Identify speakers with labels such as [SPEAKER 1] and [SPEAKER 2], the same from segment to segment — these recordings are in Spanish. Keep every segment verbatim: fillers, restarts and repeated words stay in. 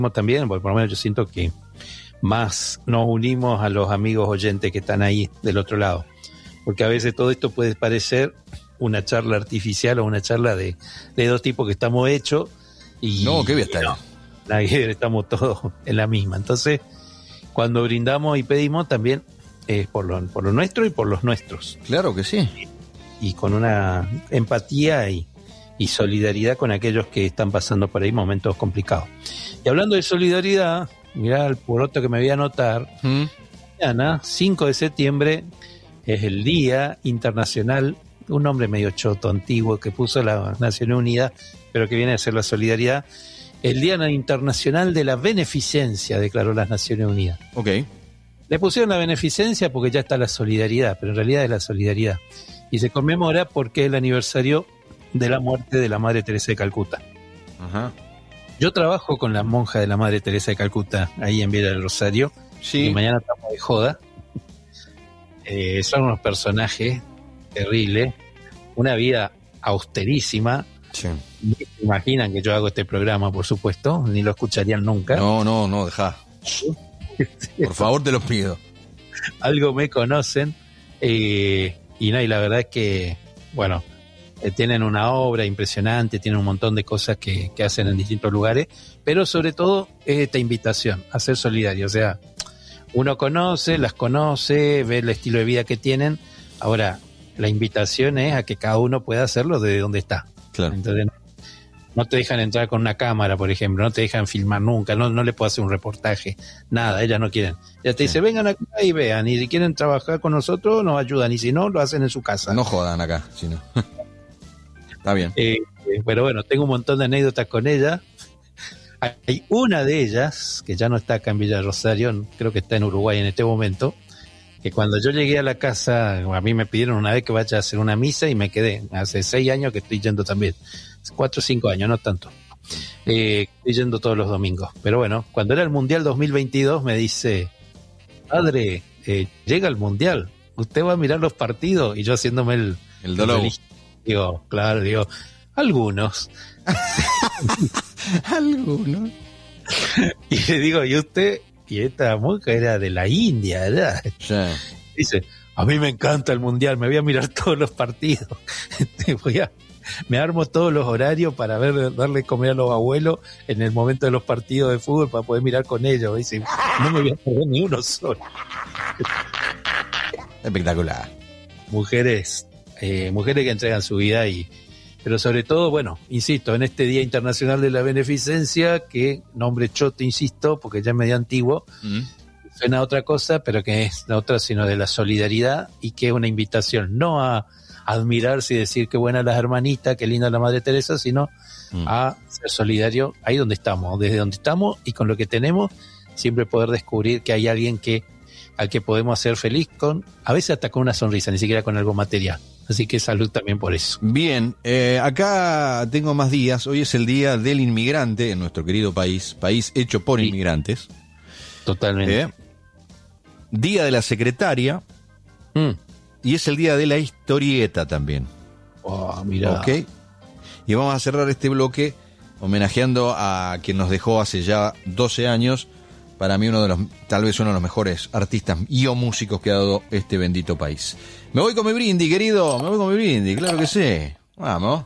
[SPEAKER 1] también, porque por lo menos yo siento que más nos unimos a los amigos oyentes que están ahí del otro lado, porque a veces todo esto puede parecer una charla artificial o una charla de, de dos tipos que estamos hechos y
[SPEAKER 2] no, qué voy a estar.
[SPEAKER 1] No, estamos todos en la misma. Entonces, cuando brindamos y pedimos también es por lo, por lo nuestro y por los nuestros.
[SPEAKER 2] Claro que sí.
[SPEAKER 1] Y, y con una empatía y, y solidaridad con aquellos que están pasando por ahí momentos complicados. Y hablando de solidaridad, mirá el poroto que me voy a anotar. ¿Mm? Mañana, cinco de septiembre, es el Día Internacional, un nombre medio choto, antiguo, que puso la Naciones Unidas, pero que viene a ser la solidaridad. El Día Internacional de la Beneficencia, declaró las Naciones Unidas.
[SPEAKER 2] Ok.
[SPEAKER 1] Le pusieron la beneficencia porque ya está la solidaridad, pero en realidad es la solidaridad. Y se conmemora porque es el aniversario de la muerte de la Madre Teresa de Calcuta.
[SPEAKER 2] Ajá.
[SPEAKER 1] Yo trabajo con la monja de la Madre Teresa de Calcuta, ahí en Villa del Rosario.
[SPEAKER 2] Sí.
[SPEAKER 1] Y mañana estamos de joda. Eh, son unos personajes terribles, una vida austerísima.
[SPEAKER 2] Sí.
[SPEAKER 1] Ni se imaginan que yo hago este programa, por supuesto, ni lo escucharían nunca.
[SPEAKER 2] No, no, no, dejá. Por favor, te lo pido.
[SPEAKER 1] Algo me conocen. Eh, y no, y la verdad es que, bueno, eh, tienen una obra impresionante, tienen un montón de cosas que, que hacen en distintos lugares, pero sobre todo es esta invitación a ser solidario. O sea, uno conoce, las conoce, ve el estilo de vida que tienen. Ahora, la invitación es a que cada uno pueda hacerlo desde donde está.
[SPEAKER 2] Claro.
[SPEAKER 1] Entonces, no, no te dejan entrar con una cámara, por ejemplo, no te dejan filmar nunca, no, no le puedo hacer un reportaje, nada, ellas no quieren. Ella te sí. dice, vengan acá y vean, y si quieren trabajar con nosotros, nos ayudan, y si no, lo hacen en su casa.
[SPEAKER 2] No jodan acá, si no. Está bien.
[SPEAKER 1] Eh, eh, pero bueno, tengo un montón de anécdotas con ella. Hay una de ellas, que ya no está acá en Villa Rosario, creo que está en Uruguay en este momento, que cuando yo llegué a la casa, a mí me pidieron una vez que vaya a hacer una misa y me quedé. Hace seis años que estoy yendo también. Cuatro o cinco años, no tanto. Eh, estoy yendo todos los domingos. Pero bueno, cuando era el Mundial dos mil veintidós me dice, padre, eh, llega el Mundial, ¿usted va a mirar los partidos? Y yo haciéndome el...
[SPEAKER 2] El dolor.
[SPEAKER 1] Digo, claro, digo, algunos.
[SPEAKER 2] Algunos.
[SPEAKER 1] Y le digo, ¿y usted? Y esta monja era de la India, ¿verdad?
[SPEAKER 2] Sí.
[SPEAKER 1] Dice, a mí me encanta el Mundial, me voy a mirar todos los partidos. Voy a, me armo todos los horarios para ver, darle comer a los abuelos en el momento de los partidos de fútbol para poder mirar con ellos. Dice, no me voy a perder ni uno solo.
[SPEAKER 2] Espectacular.
[SPEAKER 1] Mujeres, eh, mujeres que entregan su vida y... Pero sobre todo, bueno, insisto, en este Día Internacional de la Beneficencia, que nombre choto, insisto, porque ya es medio antiguo, mm. suena a otra cosa, pero que es la otra, sino de la solidaridad, y que es una invitación no a admirarse y decir qué buena las hermanitas, qué linda la Madre Teresa, sino mm. a ser solidario ahí donde estamos, desde donde estamos y con lo que tenemos, siempre poder descubrir que hay alguien que al que podemos hacer feliz con, a veces hasta con una sonrisa, ni siquiera con algo material. Así que salud también por eso.
[SPEAKER 2] Bien, eh, acá tengo más días. Hoy es el Día del Inmigrante en nuestro querido país, país hecho por sí. inmigrantes.
[SPEAKER 1] Totalmente.
[SPEAKER 2] Eh, día de la Secretaria mm. y es el Día de la Historieta también.
[SPEAKER 1] Oh, mira.
[SPEAKER 2] Ok. Y vamos a cerrar este bloque homenajeando a quien nos dejó hace ya doce años. Para mí uno de los, tal vez uno de los mejores artistas y o músicos que ha dado este bendito país. Me voy con mi brindis, querido, me voy con mi brindis, claro que sí. Vamos.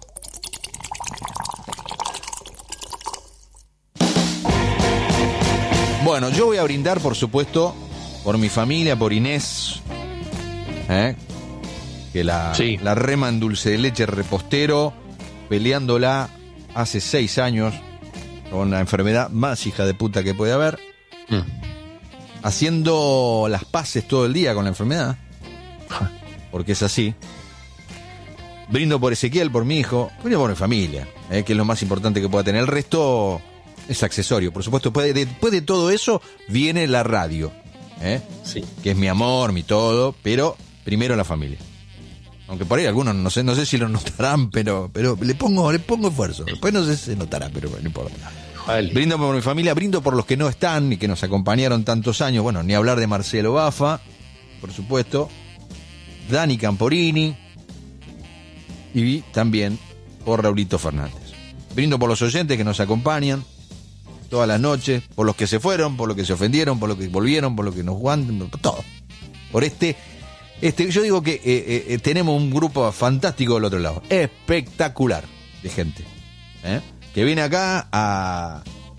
[SPEAKER 2] Bueno, yo voy a brindar, por supuesto, por mi familia, por Inés, ¿eh? que la, sí. la rema en dulce de leche repostero, peleándola hace seis años con la enfermedad más hija de puta que puede haber. Mm. Haciendo las paces todo el día con la enfermedad, porque es así. Brindo por Ezequiel, por mi hijo, brindo por mi familia, eh, que es lo más importante que pueda tener. El resto es accesorio, por supuesto. Después de, después de todo eso viene la radio, eh,
[SPEAKER 1] sí.
[SPEAKER 2] que es mi amor, mi todo, pero primero la familia. Aunque por ahí algunos no sé, no sé si lo notarán, pero, pero le pongo, le pongo esfuerzo. Después no sé si se notará, pero no importa.
[SPEAKER 1] Vale.
[SPEAKER 2] Brindo por mi familia, brindo por los que no están y que nos acompañaron tantos años. Bueno, ni hablar de Marcelo Bafa, por supuesto, Dani Camporini y también por Raulito Fernández. Brindo por los oyentes que nos acompañan, todas las noches, por los que se fueron, por los que se ofendieron, por los que volvieron, por los que nos jugaron, por todo. Por este, este yo digo que eh, eh, tenemos un grupo fantástico del otro lado, espectacular de gente, ¿eh? Que viene acá a,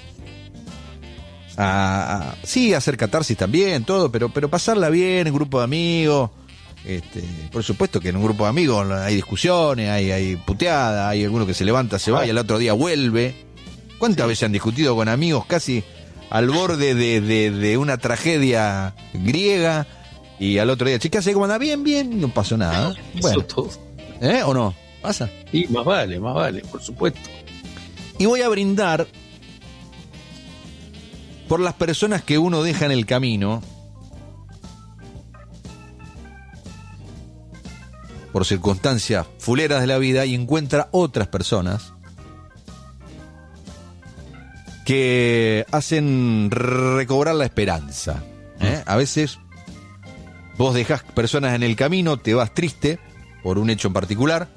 [SPEAKER 2] a, a sí, a hacer catarsis también, todo, pero, pero pasarla bien en grupo de amigos. Este, por supuesto que en un grupo de amigos hay discusiones, hay, hay puteadas, hay alguno que se levanta, se va y al otro día vuelve. ¿Cuántas sí. veces han discutido con amigos casi al borde de, de, de una tragedia griega y al otro día, chicas, ¿cómo anda? Bien, bien, no pasó nada. Bueno,
[SPEAKER 1] eso todo.
[SPEAKER 2] ¿Eh? ¿O no? ¿Pasa?
[SPEAKER 1] Sí, más vale, más vale, por supuesto.
[SPEAKER 2] Y voy a brindar por las personas que uno deja en el camino, por circunstancias fuleras de la vida, y encuentra otras personas que hacen recobrar la esperanza, ¿eh? A veces vos dejás personas en el camino, te vas triste por un hecho en particular,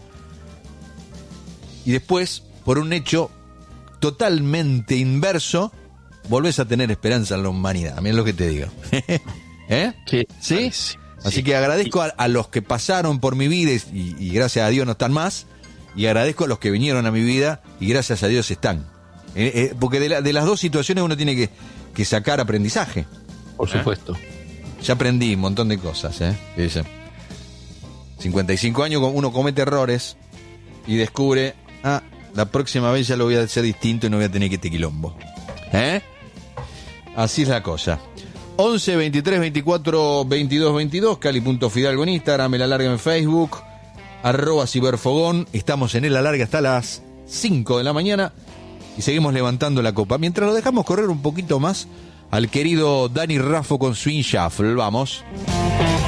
[SPEAKER 2] y después, por un hecho totalmente inverso, volvés a tener esperanza en la humanidad. Mirá lo que te digo. ¿Eh?
[SPEAKER 1] Sí.
[SPEAKER 2] ¿Sí? Sí. Así que agradezco a, a los que pasaron por mi vida y, y gracias a Dios no están más, y agradezco a los que vinieron a mi vida y gracias a Dios están. Eh, eh, porque de, la, de las dos situaciones uno tiene que, que sacar aprendizaje.
[SPEAKER 1] Por supuesto.
[SPEAKER 2] ¿Eh? Ya aprendí un montón de cosas. ¿eh? Dice, cincuenta y cinco años uno comete errores y descubre, ah, la próxima vez ya lo voy a hacer distinto y no voy a tener que este quilombo. ¿Eh? Así es la cosa. once, veintitrés, veinticuatro, veintidós, veintidós, Cali.Fidalgo en Instagram, El Alargue en Facebook, arroba Ciberfogón. Estamos en El Alargue hasta las cinco de la mañana y seguimos levantando la copa. Mientras lo dejamos correr un poquito más al querido Dani Raffo con Swing Shuffle. Vamos.